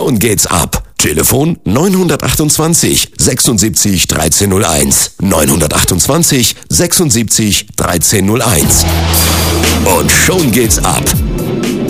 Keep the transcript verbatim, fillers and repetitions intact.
schon geht's ab. Telefon neunhundertachtundzwanzig sechsundsiebzig dreizehn null eins. neunhundertachtundzwanzig sechsundsiebzig dreizehn null eins. Und schon geht's ab.